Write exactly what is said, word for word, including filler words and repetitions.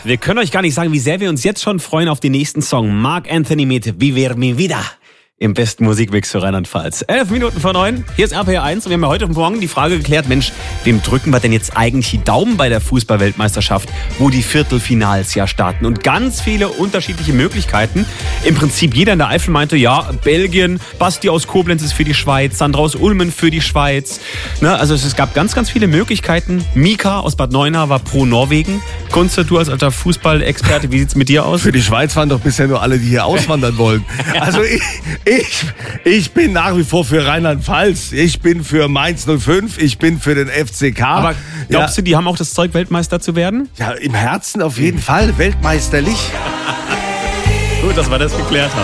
Wir können euch gar nicht sagen, wie sehr wir uns jetzt schon freuen auf den nächsten Song. Marc Anthony mit Vivir mi vida im besten Musikmix für Rheinland-Pfalz. Elf Minuten vor neun, hier ist R P R eins und wir haben ja heute Morgen die Frage geklärt, Mensch, wem drücken wir denn jetzt eigentlich die Daumen bei der Fußball-Weltmeisterschaft, wo die Viertelfinals ja starten? Und ganz viele unterschiedliche Möglichkeiten. Im Prinzip jeder in der Eifel meinte, ja, Belgien, Basti aus Koblenz ist für die Schweiz, Sandra aus Ulmen für die Schweiz. Ne, also es gab ganz, ganz viele Möglichkeiten. Mika aus Bad Neuenahr war pro Norwegen. Kunze, du als alter Fußballexperte, wie sieht's mit dir aus? Für die Schweiz waren doch bisher nur alle, die hier auswandern wollen. Also ich, ich, ich bin nach wie vor für Rheinland-Pfalz. Ich bin für Mainz null fünf. Ich bin für den F C K. Aber glaubst ja. du, die haben auch das Zeug, Weltmeister zu werden? Ja, im Herzen auf jeden Fall. Weltmeisterlich. Gut, dass wir das geklärt haben.